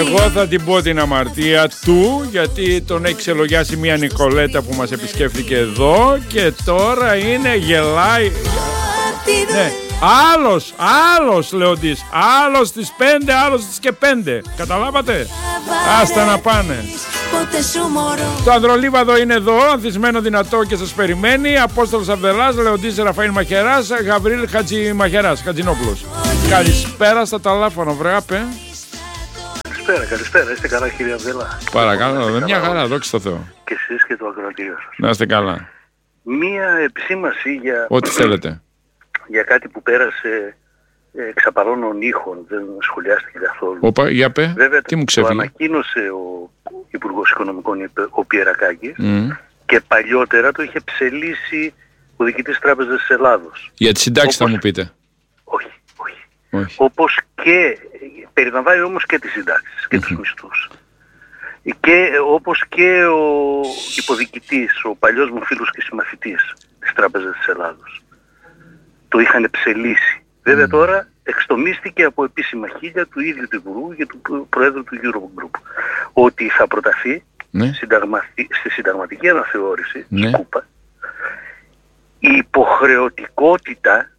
Εγώ θα την πω την αμαρτία του, γιατί τον έχει ξελογιάσει μια Νικολέτα που μας επισκέφθηκε εδώ και τώρα είναι γελάει. Ναι. Άλλος Λεοντής, άλλος στις 5, άλλος στις και 5. Καταλάβατε? Άστα να πάνε. Το Ανδρολίβαδο είναι εδώ, ανθισμένο δυνατό και σας περιμένει. Απόστολος Αβδελάς, Λεοντής Ραφαήλ Μαχεράς, Γαβρίλ Χατζη Μαχεράς, Χατζινόπουλος. Καλησπέρα στα ταλάφωνο, βρε άπε. Καλησπέρα, είστε καλά κύριε Αβδελά? Παρακαλώ, με μια χαρά, δόξα τω Θεώ. Και εσείς και το ακροατήριο σας. Να είστε καλά. Μία επισήμαση για... Ό,τι θέλετε. Για κάτι που πέρασε εξαπαρώνων ήχων, δεν σχολιάστηκε καθόλου. Όπα, για πέ, βέβαια, τι μου ξέφυγε? Το ανακοίνωσε ο Υπουργός Οικονομικών, ο Πιερακάκης, και παλιότερα το είχε ψελίσει ο διοικητής Τράπεζας της Ελλάδος. Για τις συντάξεις θα μου πείτε? Όχι. Όπως και, περιλαμβάνει όμως και τις συντάξεις και τους μισθούς. Και όπως και ο υποδιοικητής, ο παλιός μου φίλος και συμμαθητής της Τράπεζας της Ελλάδος. Το είχαν ψελίσει. Βέβαια τώρα εξτομίστηκε από επίσημα χίλια του ίδιου του Υπουργού και του Προέδρου του Eurogroup ότι θα προταθεί στη συνταγματική αναθεώρηση της ΚΟΥΠΑ η υποχρεωτικότητα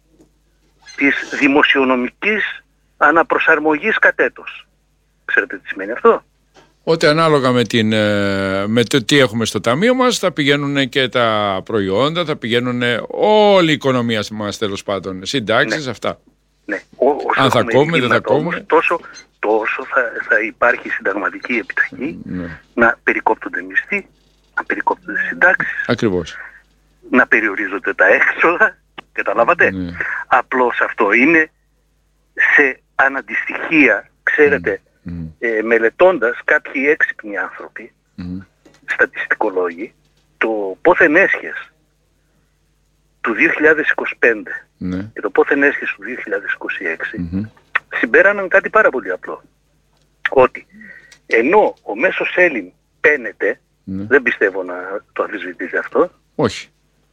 της δημοσιονομικής αναπροσαρμογής κατ' έτος. Ξέρετε τι σημαίνει αυτό? Ότι ανάλογα με το τι έχουμε στο ταμείο μας θα πηγαίνουν και τα προϊόντα, θα πηγαίνουν όλη η οικονομία μας, τέλος πάντων, συντάξεις, αυτά. Ναι. Αν θα κόβουμε, δεν θα κόβουμε. Τόσο θα υπάρχει συνταγματική επιταγή να περικόπτονται μισθοί, να περικόπτονται συντάξεις. Ακριβώς. Να περιορίζονται τα έξοδα, καταλάβατε. Απλώς αυτό είναι σε αναντιστοιχεία, ξέρετε, μελετώντας κάποιοι έξυπνοι άνθρωποι, στατιστικολόγοι, το πόθεν έσχες του 2025 και το πόθεν έσχες του 2026 συμπέραναν κάτι πάρα πολύ απλό. Ότι ενώ ο μέσος Έλλην παίνεται, δεν πιστεύω να το αμφισβητήσει αυτό, όχι,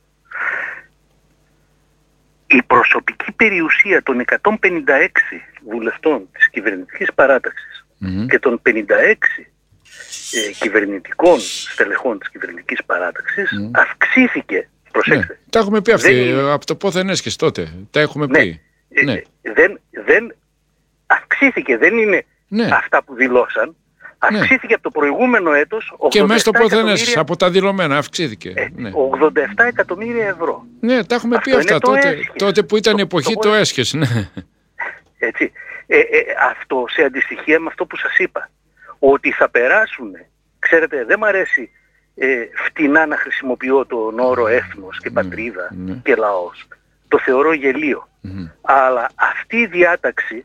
η προσωπική περιουσία των 156 βουλευτών της κυβερνητικής παράταξης και των 56 κυβερνητικών στελεχών της κυβερνητικής παράταξης αυξήθηκε, προσέξτε. Τα έχουμε πει αυτή, από το πόθεν έσχες τότε, τα έχουμε πει. Δεν αυξήθηκε, δεν είναι αυτά που δηλώσαν. Αυξήθηκε από το προηγούμενο έτος 87 και μέσα στο πόθεν έσχες, από τα δηλωμένα αυξήθηκε. 87 εκατομμύρια ευρώ. Ναι, τα έχουμε πει αυτά τότε που ήταν η εποχή το έσχες. Έτσι. Αυτό σε αντιστοιχεία με αυτό που σας είπα. Ότι θα περάσουν, ξέρετε, δεν μ' αρέσει φτηνά να χρησιμοποιώ τον όρο έθνος και πατρίδα και λαός. Το θεωρώ γελίο. Αλλά αυτή η διάταξη,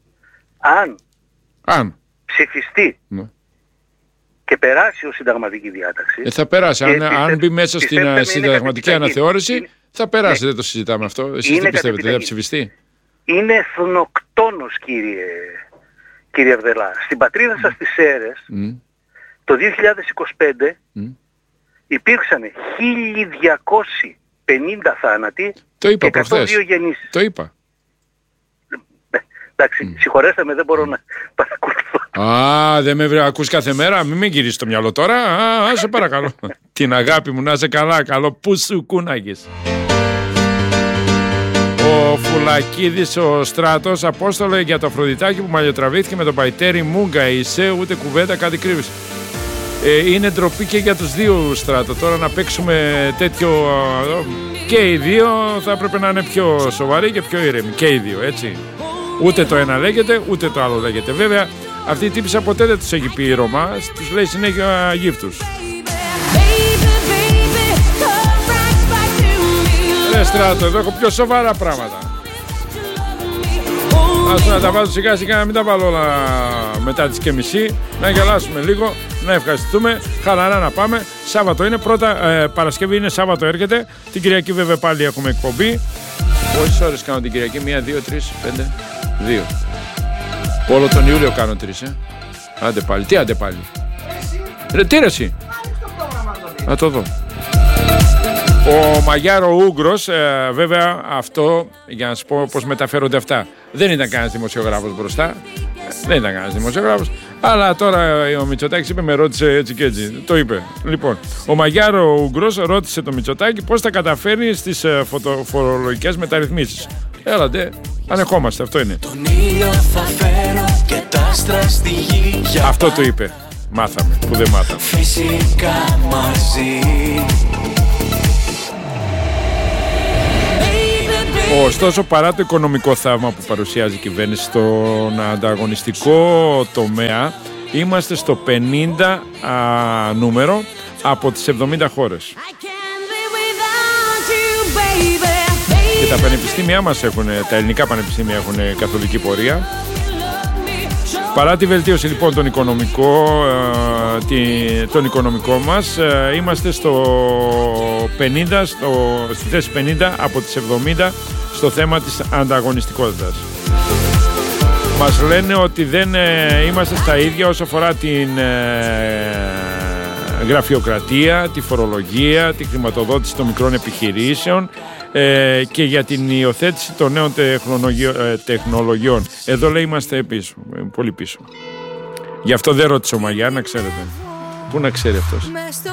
αν ψηφιστεί και περάσει ως συνταγματική διάταξη... θα περάσει. Αν μπει μέσα στην συνταγματική αναθεώρηση, θα περάσει. Δεν το συζητάμε αυτό. Εσείς τι πιστεύετε, δεν θα ψηφιστεί? Είναι εθνοκτόνος, κύριε Αβδελά. Στην πατρίδα σας τις Σέρρες, το 2025 υπήρξαν 1.250 θάνατοι και 102 γεννήσεις. Το είπα. Εντάξει, συγχωρέστε με, δεν μπορώ να παρακολουθώ. Δεν με ακούς κάθε μέρα, μην με γυρίσεις το μυαλό τώρα. Σε παρακαλώ. Την αγάπη μου, να είσαι καλά, καλό που σου κούναγες. Ο Φουλακίδης ο Στράτος, Απόστολε, για το Αφροδιτάκι που μαλλιοτραβήθηκε με τον Παϊτέρη Μούγκα, Ισέ, ούτε κουβέντα, κάτι κρύβεις. Είναι ντροπή και για τους δύο, Στράτο. Τώρα να παίξουμε τέτοιο, και οι δύο θα έπρεπε να είναι πιο σοβαροί και πιο ήρεμοι. Και οι δύο, έτσι. Ούτε το ένα λέγεται, ούτε το άλλο λέγεται. Βέβαια, αυτή η τύπισσα ποτέ δεν τους έχει πει η Ρωμά, τους λέει συνέχεια γύφτους. Στράτο, εδώ έχω πιο σοβαρά πράγματα. Ας να τα βάζω σιγά σιγά, να μην τα βάλω όλα μετά τις και μισή. Να γελάσουμε λίγο, να ευχαριστούμε, χαλαρά να πάμε. Σάββατο είναι, πρώτα Παρασκευή είναι, Σάββατο έρχεται. Την Κυριακή βέβαια πάλι έχουμε εκπομπή. Πόσες ώρες κάνω την Κυριακή? 1, 2, 3, 5, 2. Όλο τον Ιούλιο κάνω 3, Άντε πάλι, τι άντε πάλι? Τι ρε εσύ? Να το δω. Ο Μαγιάρο Ούγκρος, βέβαια αυτό, για να σου πω πώς μεταφέρονται αυτά, δεν ήταν κανένας δημοσιογράφος μπροστά. Δεν ήταν κανένας δημοσιογράφος. Αλλά τώρα ο Μητσοτάκης είπε, με ρώτησε έτσι και έτσι. Το είπε. Λοιπόν, ο Μαγιάρο Ουγγρός ρώτησε το Μητσοτάκη πώς θα καταφέρει στις φορολογικές μεταρρυθμίσεις. Έλατε, ανεχόμαστε, αυτό είναι. Τον ήλιο θα φέρω και τα άστρα στη γη. Αυτό το είπε. Μάθαμε, που δεν μάθαμε. Φυσικά μαζί. Ωστόσο, παρά το οικονομικό θαύμα που παρουσιάζει η κυβέρνηση στον ανταγωνιστικό τομέα, είμαστε στο 50 νούμερο από τις 70 χώρες. Και τα πανεπιστήμια μας τα ελληνικά πανεπιστήμια έχουν καθολική πορεία. Παρά τη βελτίωση λοιπόν τον οικονομικό μας, είμαστε στη θέση 50 από τις 70 στο θέμα της ανταγωνιστικότητας. Μας λένε ότι δεν είμαστε στα ίδια όσο αφορά την γραφειοκρατία, τη φορολογία, τη χρηματοδότηση των μικρών επιχειρήσεων και για την υιοθέτηση των νέων τεχνολογιών. Εδώ λέει είμαστε πίσω, πολύ πίσω. Γι' αυτό δεν ρώτησε ο Μαγιά, να ξέρετε. Πού να ξέρει αυτός.